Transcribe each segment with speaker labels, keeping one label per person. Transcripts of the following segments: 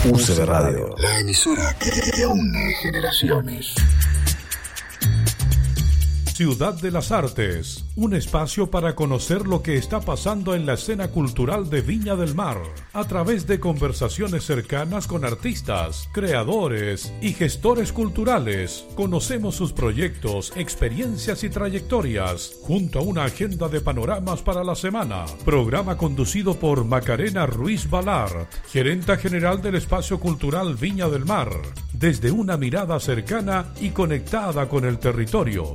Speaker 1: UCB Radio, la emisora que une generaciones.
Speaker 2: Ciudad de las Artes, un espacio para conocer lo que está pasando en la escena cultural de Viña del Mar, a través de conversaciones cercanas con artistas, creadores y gestores culturales. Conocemos sus proyectos, experiencias y trayectorias, junto a una agenda de panoramas para la semana. Programa conducido por Macarena Ruiz Balart, gerenta general del Espacio Cultural Viña del Mar, desde una mirada cercana y conectada con el territorio.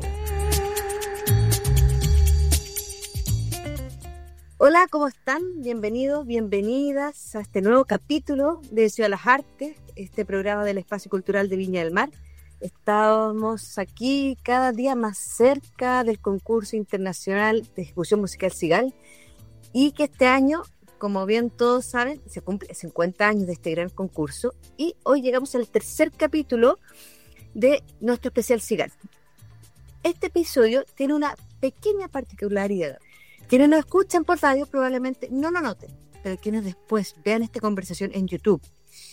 Speaker 3: Hola, ¿cómo están? Bienvenidos, bienvenidas a este nuevo capítulo de Ciudad de las Artes, este programa del Espacio Cultural de Viña del Mar. Estamos aquí cada día más cerca del concurso internacional de ejecución musical Sigal, y que este año, como bien todos saben, se cumple 50 años de este gran concurso, y hoy llegamos al tercer capítulo de nuestro especial Sigal. Este episodio tiene una pequeña particularidad. Quienes nos escuchan por radio probablemente no lo noten, pero quienes después vean esta conversación en YouTube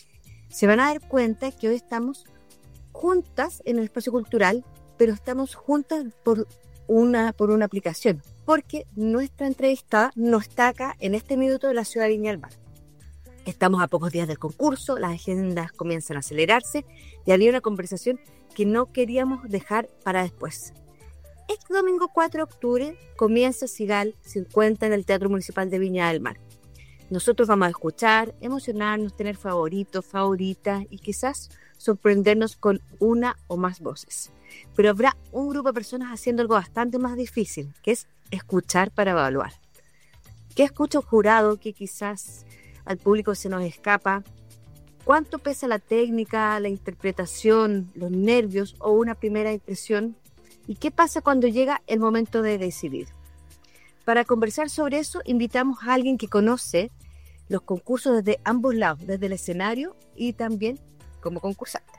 Speaker 3: se van a dar cuenta que hoy estamos juntas en el espacio cultural, pero estamos juntas por una aplicación, porque nuestra entrevistada no está acá en este minuto de la ciudad de Viña del Mar. Estamos a pocos días del concurso, las agendas comienzan a acelerarse y había una conversación que no queríamos dejar para después. Este domingo 4 de octubre comienza Sigal 50 en el Teatro Municipal de Viña del Mar. Nosotros vamos a escuchar, emocionarnos, tener favoritos, favoritas y quizás sorprendernos con una o más voces. Pero habrá un grupo de personas haciendo algo bastante más difícil, que es escuchar para evaluar. ¿Qué escucha un jurado que quizás al público se nos escapa? ¿Cuánto pesa la técnica, la interpretación, los nervios o una primera impresión? ¿Y qué pasa cuando llega el momento de decidir? Para conversar sobre eso, invitamos a alguien que conoce los concursos desde ambos lados, desde el escenario y también como concursante.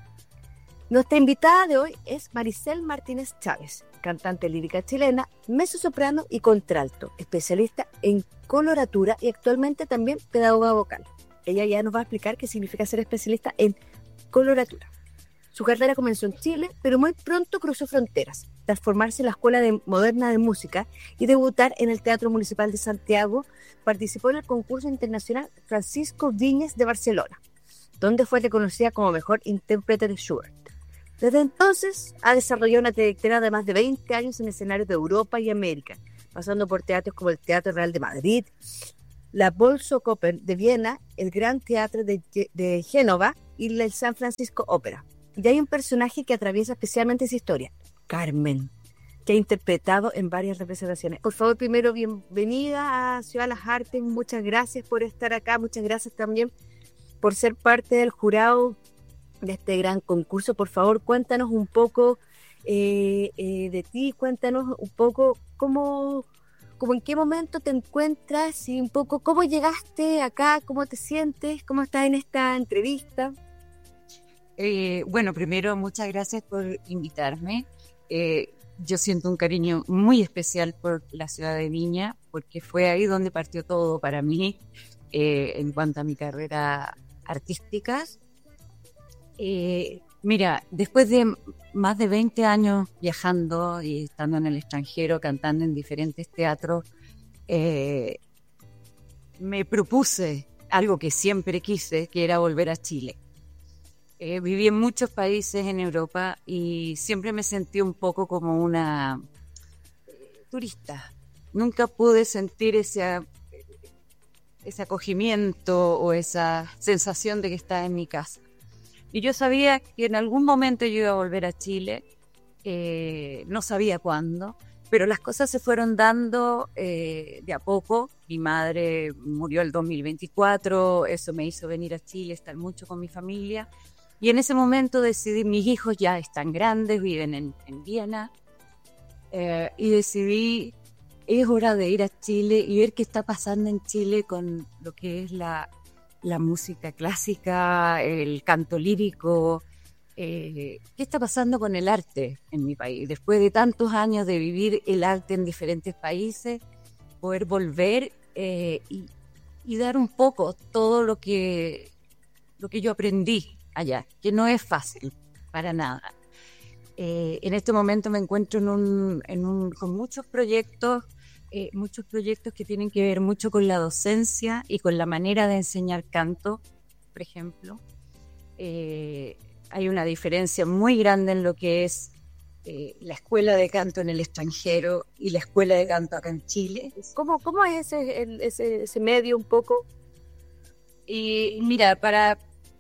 Speaker 3: Nuestra invitada de hoy es Maricel Martínez Chávez, cantante lírica chilena, mezzosoprano y contralto, especialista en coloratura y actualmente también pedagoga vocal. Ella ya nos va a explicar qué significa ser especialista en coloratura. Su carrera comenzó en Chile, pero muy pronto cruzó fronteras, tras formarse en la Escuela Moderna de Música y debutar en el Teatro Municipal de Santiago. Participó en el concurso internacional Francisco Viñes de Barcelona, donde fue reconocida como mejor intérprete de Schubert. Desde entonces ha desarrollado una trayectoria de más de 20 años en escenarios de Europa y América, pasando por teatros como el Teatro Real de Madrid, la Bolshoi-Oper de Viena, el Gran Teatro de Génova y el San Francisco Opera. Y hay un personaje que atraviesa especialmente esa historia, Carmen, que ha interpretado en varias representaciones. Por favor, primero, bienvenida a Ciudad de las Artes. Muchas gracias por estar acá. Muchas gracias también por ser parte del jurado de este gran concurso. Por favor, cuéntanos un poco de ti. Cuéntanos un poco cómo en qué momento te encuentras y un poco cómo llegaste acá, cómo te sientes, cómo estás en esta entrevista.
Speaker 4: Bueno, primero, muchas gracias por invitarme. Yo siento un cariño muy especial por la ciudad de Viña, porque fue ahí donde partió todo para mí en cuanto a mi carrera artística. Mira, después de más de 20 años viajando y estando en el extranjero, cantando en diferentes teatros, me propuse algo que siempre quise, que era volver a Chile. Viví en muchos países en Europa y siempre me sentí un poco como una turista. Nunca pude sentir ese acogimiento o esa sensación de que estaba en mi casa. Y yo sabía que en algún momento yo iba a volver a Chile, no sabía cuándo, pero las cosas se fueron dando de a poco. Mi madre murió el 2024, eso me hizo venir a Chile, estar mucho con mi familia. Y en ese momento decidí, mis hijos ya están grandes, viven en Viena, y decidí, es hora de ir a Chile y ver qué está pasando en Chile con lo que es la música clásica, el canto lírico, qué está pasando con el arte en mi país. Después de tantos años de vivir el arte en diferentes países, poder volver y dar un poco todo lo que lo que yo aprendí allá, que no es fácil para nada. En este momento me encuentro con muchos proyectos que tienen que ver mucho con la docencia y con la manera de enseñar canto, por ejemplo. Hay una diferencia muy grande en lo que es la escuela de canto en el extranjero y la escuela de canto acá en Chile.
Speaker 3: ¿Cómo es ese medio un poco?
Speaker 4: Y mira, para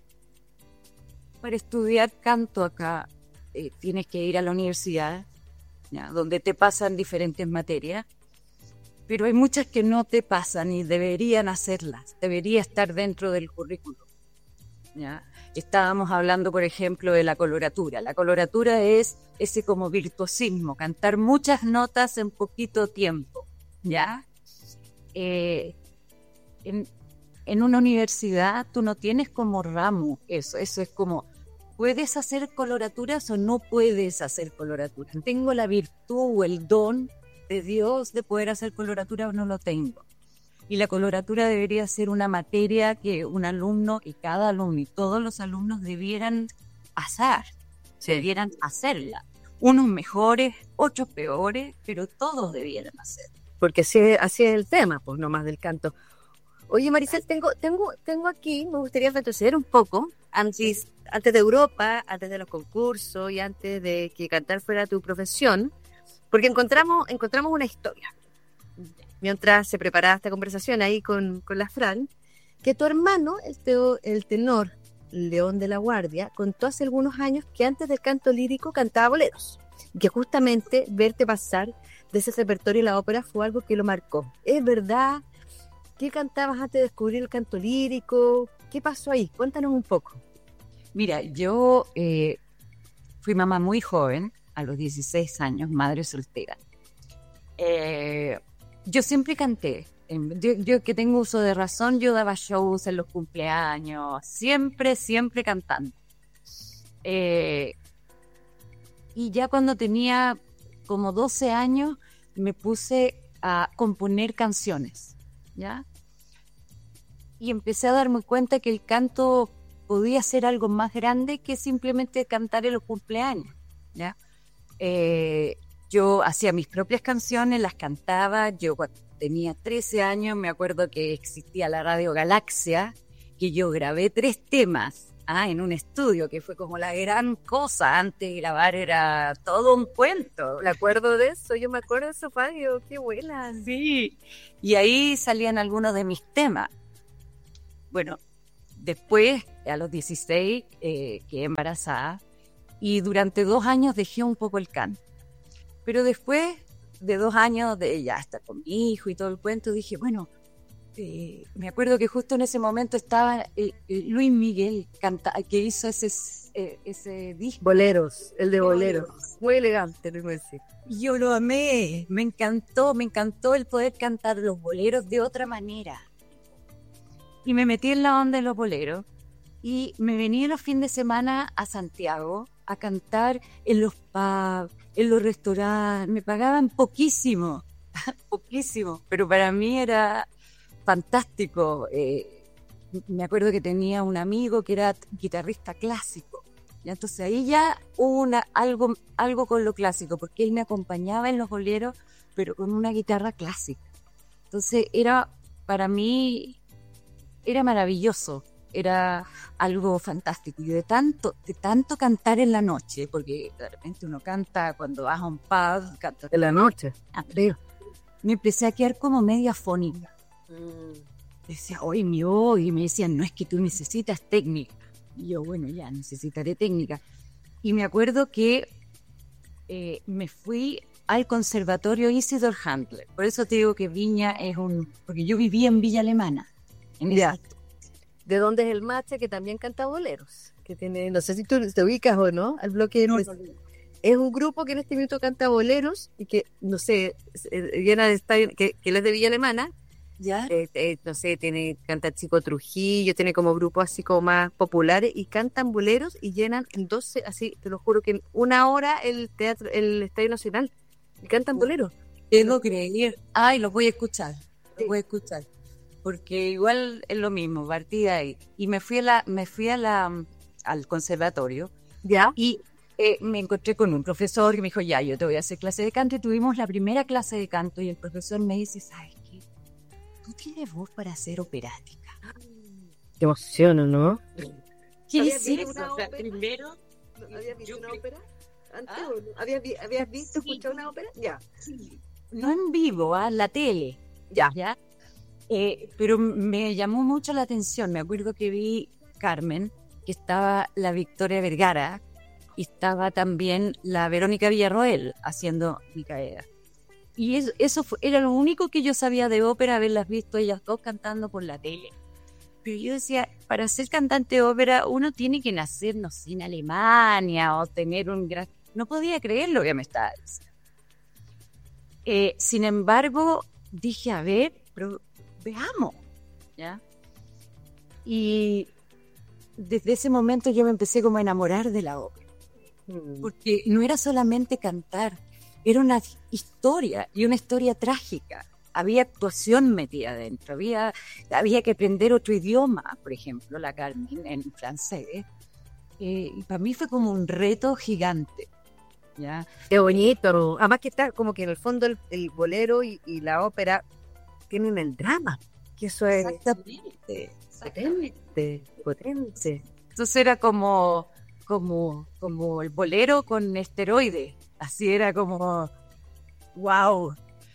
Speaker 4: estudiar canto acá tienes que ir a la universidad, ¿ya? Donde te pasan diferentes materias, pero hay muchas que no te pasan y deberían hacerlas, debería estar dentro del currículum, ¿ya? Estábamos hablando, por ejemplo, de la coloratura. La coloratura es ese como virtuosismo, cantar muchas notas en poquito tiempo, ¿ya? En una universidad tú no tienes como ramo eso es como, ¿puedes hacer coloraturas o no puedes hacer coloraturas? ¿Tengo la virtud o el don de Dios de poder hacer coloratura o no lo tengo? Y la coloratura debería ser una materia que un alumno y cada alumno y todos los alumnos debieran debieran hacerla. Unos mejores, otros peores, pero todos debieran hacer.
Speaker 3: Porque así es el tema, pues no más del canto. Oye, Maricel, tengo aquí, me gustaría retroceder un poco, antes de Europa, antes de los concursos y antes de que cantar fuera tu profesión, porque encontramos una historia. Mientras se preparaba esta conversación ahí con la Fran, que tu hermano, el tenor León de la Guardia, contó hace algunos años que antes del canto lírico cantaba boleros, y que justamente verte pasar de ese repertorio a la ópera fue algo que lo marcó. ¿Es verdad? ¿Qué cantabas antes de descubrir el canto lírico? ¿Qué pasó ahí? Cuéntanos un poco.
Speaker 4: Mira, yo fui mamá muy joven, a los 16 años, madre soltera. Yo siempre canté. Yo que tengo uso de razón, yo daba shows en los cumpleaños, siempre cantando. Y ya cuando tenía como 12 años, me puse a componer canciones, ¿ya? Y empecé a darme cuenta que el canto podía ser algo más grande que simplemente cantar en los cumpleaños, ¿ya? Yo hacía mis propias canciones, las cantaba. Yo cuando tenía 13 años me acuerdo que existía la Radio Galaxia, que yo grabé 3 temas en un estudio, que fue como la gran cosa. Antes de grabar era todo un cuento.
Speaker 3: Me acuerdo de eso, yo me acuerdo de eso, Fabio, qué buena.
Speaker 4: Sí, y ahí salían algunos de mis temas. Bueno, después, a los 16, quedé embarazada y durante 2 años dejé un poco el canto. Pero después de 2 años de ya estar con mi hijo y todo el cuento, dije, bueno, me acuerdo que justo en ese momento estaba Luis Miguel que hizo ese disco.
Speaker 3: Boleros, el de boleros. Muy elegante, tengo que decir.
Speaker 4: Yo lo amé, me encantó el poder cantar los boleros de otra manera. Y me metí en la onda de los boleros y me venía los fines de semana a Santiago a cantar en los pubs, en los restaurantes. Me pagaban poquísimo, pero para mí era fantástico. Me acuerdo que tenía un amigo que era guitarrista clásico, y entonces ahí ya hubo algo con lo clásico, porque él me acompañaba en los boleros, pero con una guitarra clásica. Entonces para mí era maravilloso. Era algo fantástico. Y de tanto cantar en la noche, porque de repente uno canta cuando vas a un pub, canta
Speaker 3: en la noche, creo.
Speaker 4: Me empecé a quedar como media fónica. Decía, hoy y me decían, no, es que tú necesitas técnica. Y yo, bueno, ya necesitaré técnica. Y me acuerdo que me fui al conservatorio Isidor Handler. Por eso te digo que Viña porque yo vivía en Villa Alemana.
Speaker 3: ¿De dónde es el Mache, que también canta boleros? Que tiene, no sé si tú te ubicas o no, al bloque. No. Es un grupo que en este minuto canta boleros y que, no sé, llena de estadio, que él es de Villa Alemana. ¿Ya? No sé, canta Chico Trujillo, tiene como grupos así como más populares y cantan boleros y llenan en 12, así, te lo juro que en 1 hora el Estadio Nacional y cantan boleros.
Speaker 4: Tengo que creer. Ay, los voy a escuchar. porque igual es lo mismo, partí de ahí. Y me fui al conservatorio.
Speaker 3: ¿Ya?
Speaker 4: Y me encontré con un profesor que me dijo, ya, yo te voy a hacer clase de canto. Y tuvimos la primera clase de canto y el profesor me dice, ¿sabes qué? Tú tienes voz para hacer operática.
Speaker 3: Te emociona, ¿no?
Speaker 4: ¿Qué
Speaker 3: ¿Habías
Speaker 4: es
Speaker 3: visto
Speaker 4: eso?
Speaker 3: una
Speaker 4: O sea,
Speaker 3: ópera?
Speaker 4: primero...
Speaker 3: ¿Habías visto
Speaker 4: yo
Speaker 3: una
Speaker 4: creo-
Speaker 3: ópera antes?
Speaker 4: ¿Ah?
Speaker 3: ¿O no? ¿Habías visto,
Speaker 4: Sí.
Speaker 3: escuchado una ópera? Ya.
Speaker 4: Sí, no en vivo, la tele,
Speaker 3: Ya.
Speaker 4: ¿ya? Pero me llamó mucho la atención. Me acuerdo que vi Carmen, que estaba la Victoria Vergara y estaba también la Verónica Villarroel haciendo Micaela. Y era lo único que yo sabía de ópera, haberlas visto ellas dos cantando por la tele. Pero yo decía, para ser cantante de ópera uno tiene que nacer, no sé, en Alemania o tener un gran... No podía creer lo que me estaba diciendo. Sin embargo, dije, a ver, pero veamos, ¿ya? Y desde ese momento yo me empecé como a enamorar de la ópera, porque no era solamente cantar, era una historia y una historia trágica. Había actuación metida adentro, había que aprender otro idioma, por ejemplo, la Carmen en francés. Y para mí fue como un reto gigante, ¿ya?
Speaker 3: Qué bonito, ¿no? Además que está como que en el fondo el bolero y la ópera tienen el drama, que eso es
Speaker 4: Exactamente.
Speaker 3: potente.
Speaker 4: Entonces era como el bolero con esteroides. Así era como, wow.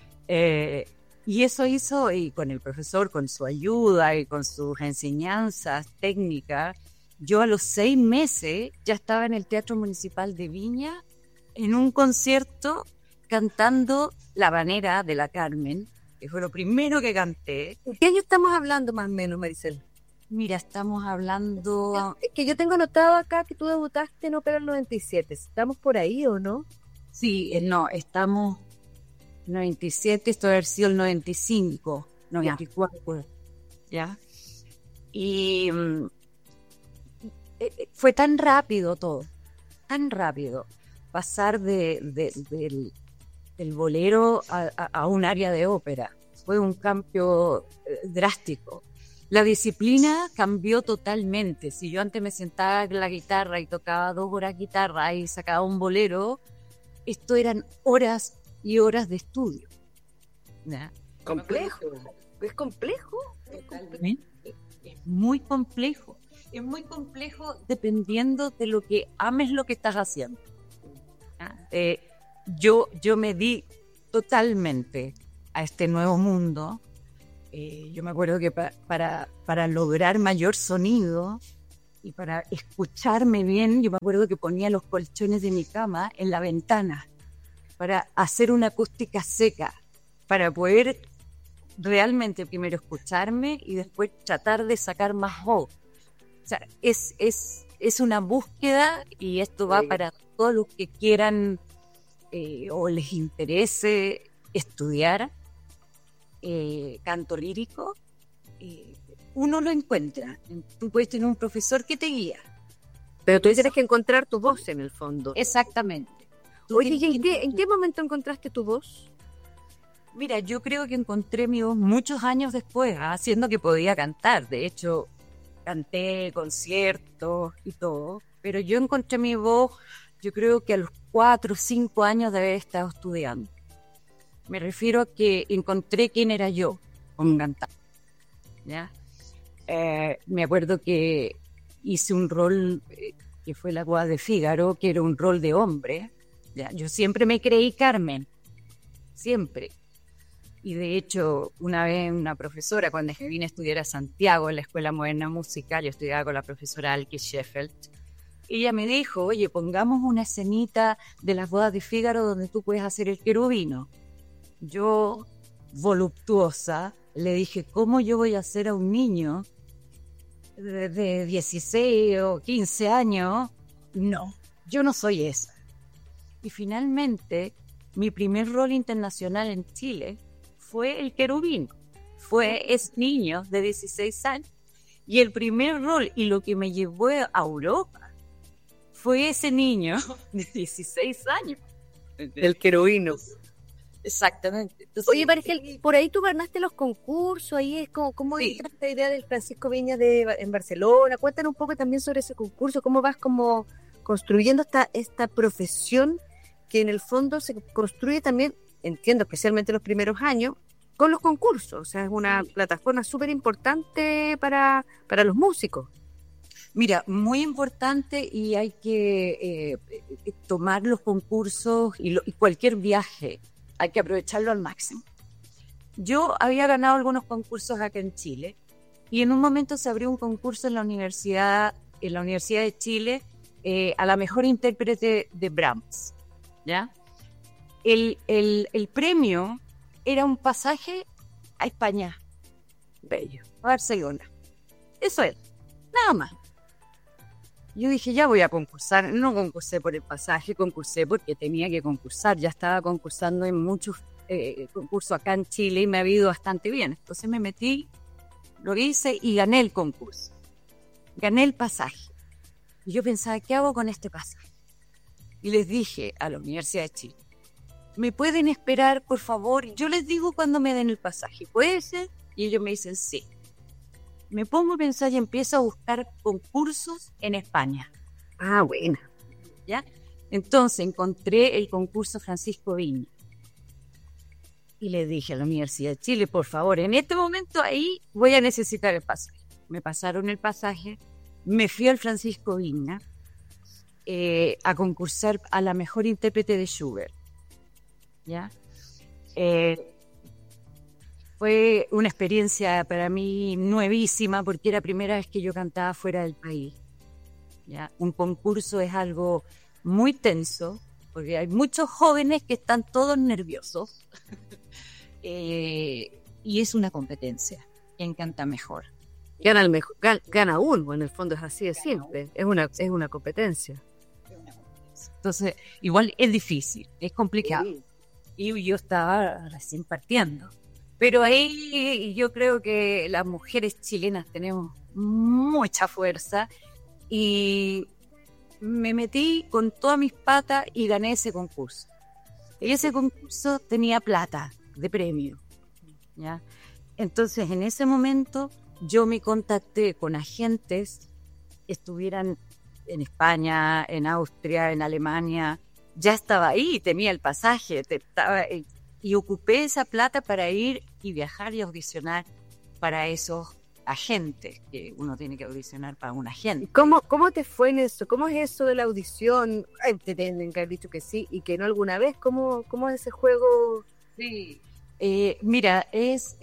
Speaker 4: Y eso hizo, y con el profesor, con su ayuda y con sus enseñanzas técnicas, yo a los 6 meses ya estaba en el Teatro Municipal de Viña, en un concierto, cantando La Habanera de la Carmen, que fue lo primero que canté.
Speaker 3: ¿En qué año estamos hablando más o menos, Maricel?
Speaker 4: Mira, estamos hablando...
Speaker 3: Es que yo tengo anotado acá que tú debutaste en Ópera el 97. ¿Estamos por ahí o no?
Speaker 4: Sí, no, estamos 97, esto debe haber sido el 95, 94, ¿ya? Y fue tan rápido todo, tan rápido, pasar del bolero a un área de ópera. Fue un cambio drástico. La disciplina cambió totalmente. Si yo antes me sentaba en la guitarra y tocaba 2 horas guitarra y sacaba un bolero, esto eran horas y horas de estudio. ¿Ya?
Speaker 3: Complejo. ¿Es complejo?
Speaker 4: Totalmente. Es muy complejo. Es muy complejo dependiendo de lo que ames lo que estás haciendo. ¿Ya? Yo me di totalmente a este nuevo mundo. Yo me acuerdo que para lograr mayor sonido y para escucharme bien, yo me acuerdo que ponía los colchones de mi cama en la ventana para hacer una acústica seca, para poder realmente primero escucharme y después tratar de sacar más voz. O sea, es una búsqueda, y esto va para todos los que quieran o les interese estudiar canto lírico. Uno lo encuentra. Tú puedes tener un profesor que te guía.
Speaker 3: Pero tú tienes que encontrar tu voz en el fondo.
Speaker 4: Exactamente.
Speaker 3: Oye, ¿y en qué momento encontraste tu voz?
Speaker 4: Mira, yo creo que encontré mi voz muchos años después, haciendo que podía cantar. De hecho, canté conciertos y todo. Pero yo encontré mi voz, yo creo que a los 4 o 5 años de haber estado estudiando. Me refiero a que encontré quién era yo como cantante. ¿Ya? Me acuerdo que hice un rol que fue la boda de Fígaro, que era un rol de hombre. ¿Ya? Yo siempre me creí Carmen, siempre. Y de hecho, una vez una profesora, cuando vine a estudiar a Santiago en la Escuela Moderna Musical, yo estudiaba con la profesora Alke Sheffield, ella me dijo, oye, pongamos una escenita de las bodas de Fígaro donde tú puedes hacer el querubino. Yo, voluptuosa, le dije, ¿cómo yo voy a hacer a un niño de 16 o 15 años? No, yo no soy esa. Y finalmente, mi primer rol internacional en Chile fue el querubino. Fue ese niño de 16 años. Y el primer rol, y lo que me llevó a Europa, fue ese niño de 16 años.
Speaker 3: El querubino.
Speaker 4: Exactamente. Entonces,
Speaker 3: Oye, Marigel, por ahí tú ganaste los concursos, ahí es como
Speaker 4: Sí.
Speaker 3: entra esta idea del Francisco Viña en Barcelona. Cuéntanos un poco también sobre ese concurso, cómo vas como construyendo esta profesión que en el fondo se construye también, entiendo, especialmente en los primeros años, con los concursos. O sea, es una plataforma súper importante para los músicos.
Speaker 4: Mira, muy importante y hay que tomar los concursos y cualquier viaje, hay que aprovecharlo al máximo. Yo había ganado algunos concursos acá en Chile y en un momento se abrió un concurso en la Universidad de Chile a la mejor intérprete de Brahms, ¿ya? El premio era un pasaje a España, bello, a Barcelona. Eso es, nada más. Yo dije, ya voy a concursar. No concursé por el pasaje, concursé porque tenía que concursar. Ya estaba concursando en muchos concursos acá en Chile y me había ido bastante bien. Entonces me metí, lo hice y gané el concurso. Gané el pasaje. Y yo pensaba, ¿qué hago con este pasaje? Y les dije a la Universidad de Chile, ¿me pueden esperar, por favor? Yo les digo cuando me den el pasaje, ¿puede ser? Y ellos me dicen, sí. Me pongo a pensar y empiezo a buscar concursos en España.
Speaker 3: Ah, buena.
Speaker 4: ¿Ya? Entonces encontré el concurso Francisco Viña. Y le dije a la Universidad de Chile, por favor, en este momento ahí voy a necesitar el pasaje. Me pasaron el pasaje, me fui al Francisco Viña a concursar a la mejor intérprete de Schubert. ¿Ya? Fue una experiencia para mí nuevísima porque era la primera vez que yo cantaba fuera del país. ¿Ya? Un concurso es algo muy tenso porque hay muchos jóvenes que están todos nerviosos y es una competencia. ¿Quién canta mejor?
Speaker 3: Gana el mejor, gana uno, en el fondo es así de simple. Es una competencia.
Speaker 4: Entonces, igual es difícil, es complicado.
Speaker 3: Sí.
Speaker 4: Y yo estaba recién partiendo. Pero ahí yo creo que las mujeres chilenas tenemos mucha fuerza y me metí con todas mis patas y gané ese concurso. Y ese concurso tenía plata de premio, ¿ya? Entonces, en ese momento yo me contacté con agentes que estuvieran en España, en Austria, en Alemania. Ya estaba ahí, tenía el pasaje, y ocupé esa plata para ir y viajar y audicionar para esos agentes, que uno tiene que audicionar para un agente.
Speaker 3: ¿Cómo te fue en eso? ¿Cómo es eso de la audición? Ay, te tienen que haber dicho que sí y que no alguna vez. ¿Cómo es ese juego?
Speaker 4: Sí. Mira, es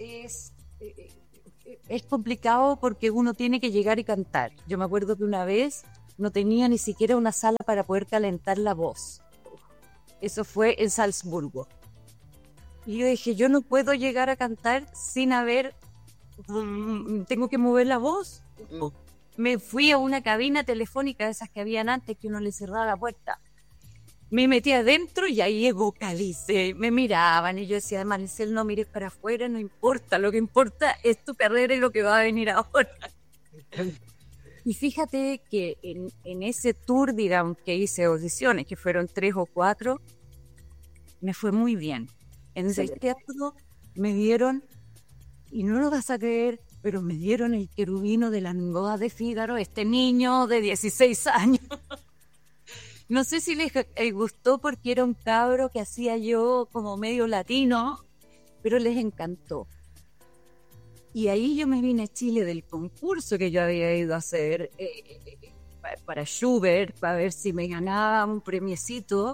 Speaker 4: complicado porque uno tiene que llegar y cantar. Yo me acuerdo que una vez no tenía ni siquiera una sala para poder calentar la voz. Eso fue en Salzburgo. Y yo dije, yo no puedo llegar a cantar sin tengo que mover la voz. Me fui a una cabina telefónica de esas que habían antes, que uno le cerraba la puerta. Me metí adentro y ahí vocalicé. Me miraban y yo decía, Maricel, no mires para afuera, no importa. Lo que importa es tu carrera y lo que va a venir ahora. Y fíjate que en ese tour, digamos, que hice audiciones, que fueron 3 o 4, me fue muy bien. En ese teatro me dieron, y no lo vas a creer, pero me dieron el querubino de las bodas de Fígaro, este niño de 16 años. No sé si les gustó porque era un cabro que hacía yo como medio latino, pero les encantó. Y ahí yo me vine a Chile del concurso que yo había ido a hacer para Schubert, para ver si me ganaba un premiecito.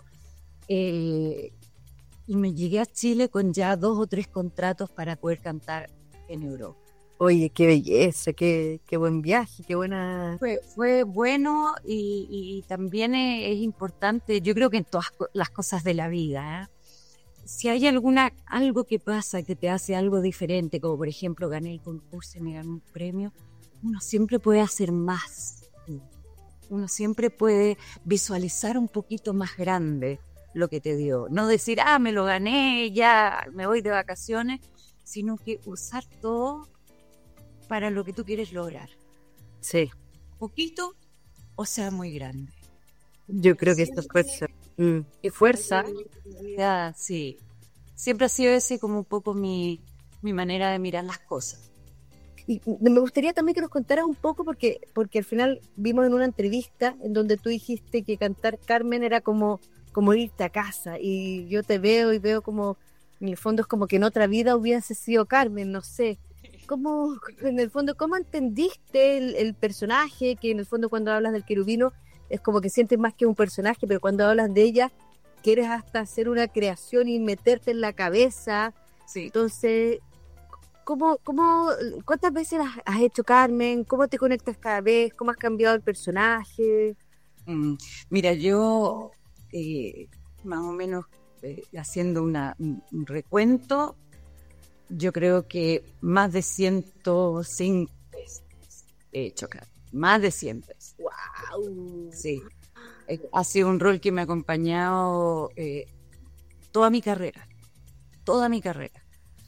Speaker 4: Y me llegué a Chile con ya 2 o 3 contratos para poder cantar en Europa.
Speaker 3: Oye, qué belleza, qué buen viaje, qué buena...
Speaker 4: Fue bueno y también es importante, yo creo que en todas las cosas de la vida, ¿eh? Si hay algo que pasa que te hace algo diferente, como por ejemplo gané el concurso y me gané un premio, uno siempre puede hacer más. Uno siempre puede visualizar un poquito más grande lo que te dio. No decir, me lo gané, ya me voy de vacaciones, sino que usar todo para lo que tú quieres lograr.
Speaker 3: Sí.
Speaker 4: Poquito o sea muy grande.
Speaker 3: Yo creo que esto es fuerza. Qué fuerza.
Speaker 4: Sí. siempre ha sido ese como un poco mi manera de mirar las cosas.
Speaker 3: Y me gustaría también que nos contaras un poco, porque al final vimos en una entrevista en donde tú dijiste que cantar Carmen era como irte a casa, y yo te veo y veo como, en el fondo es como que en otra vida hubiese sido Carmen, no sé. ¿Cómo, en el fondo, cómo entendiste el personaje? Que en el fondo cuando hablas del querubino es como que sientes más que un personaje, pero cuando hablas de ella quieres hasta hacer una creación y meterte en la cabeza.
Speaker 4: Sí.
Speaker 3: Entonces, ¿cuántas veces has hecho Carmen? ¿Cómo te conectas cada vez? ¿Cómo has cambiado el personaje?
Speaker 4: Mira, yo más o menos haciendo un recuento, yo creo que más de 105 veces he hecho Carmen. Más de 100 veces.
Speaker 3: ¡Wow!
Speaker 4: Sí. Ha sido un rol que me ha acompañado toda mi carrera. Toda mi carrera.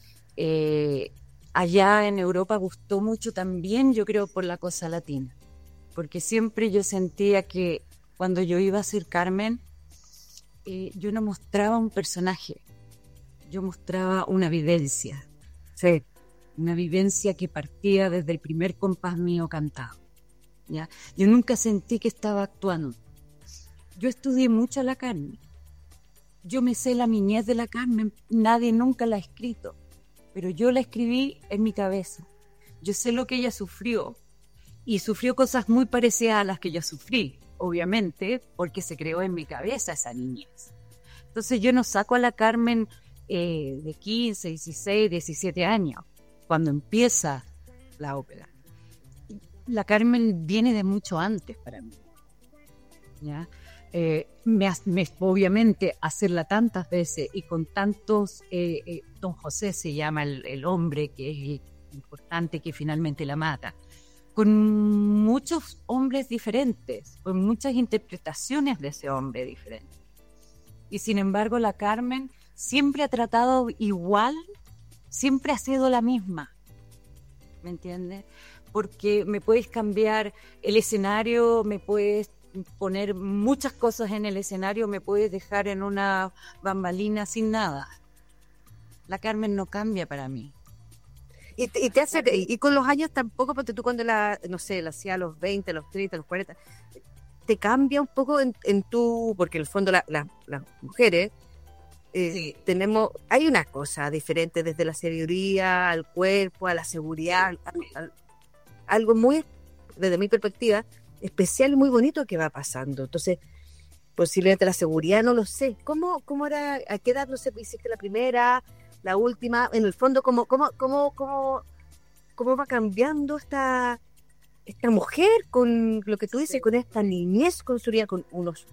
Speaker 4: Allá en Europa gustó mucho también, yo creo, por la cosa latina, porque siempre yo sentía que cuando yo iba a ser Carmen, yo no mostraba un personaje, yo mostraba una vivencia,
Speaker 3: Sí.
Speaker 4: una vivencia que partía desde el primer compás mío cantado, ¿ya? Yo nunca sentí que estaba actuando. Yo estudié mucho a la Carmen, yo me sé la niñez de la Carmen, nadie nunca la ha escrito, pero yo la escribí en mi cabeza. Yo sé lo que ella sufrió, y sufrió cosas muy parecidas a las que yo sufrí, obviamente, porque se creó en mi cabeza esa niñez. Entonces yo no saco a la Carmen de 15, 16, 17 años, cuando empieza la ópera. La Carmen viene de mucho antes para mí, ¿ya? Obviamente hacerla tantas veces y con tantos, Don José se llama el hombre que es importante, que finalmente la mata, con muchos hombres diferentes, con muchas interpretaciones de ese hombre diferente, y sin embargo la Carmen siempre ha tratado igual, siempre ha sido la misma, ¿me entiendes? Porque me puedes cambiar el escenario, me puedes poner muchas cosas en el escenario, me puedes dejar en una bambalina sin nada. La Carmen no cambia para mí.
Speaker 3: Y te hace, y con los años tampoco, porque tú cuando la hacía a los 20, a los 30, a los 40, te cambia un poco en tu, porque en el fondo las mujeres
Speaker 4: Sí.
Speaker 3: hay una cosa diferente, desde la sabiduría al cuerpo, a la seguridad, algo muy, desde mi perspectiva, especial y muy bonito que va pasando. Entonces, posiblemente la seguridad, no lo sé. ¿Cómo era? ¿A qué edad, no sé, hiciste la primera, la última? En el fondo, ¿cómo va cambiando esta mujer con lo que tú dices, con esta niñez construida, con unos